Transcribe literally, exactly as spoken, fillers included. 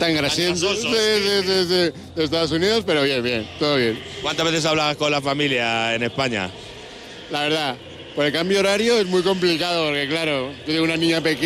tan grasientos grasosos, de, sí. de- de- de- de Estados Unidos, pero bien, bien, todo bien. ¿Cuántas veces hablas con la familia en España? La verdad, por el cambio horario es muy complicado, porque claro, yo tengo una niña pequeña.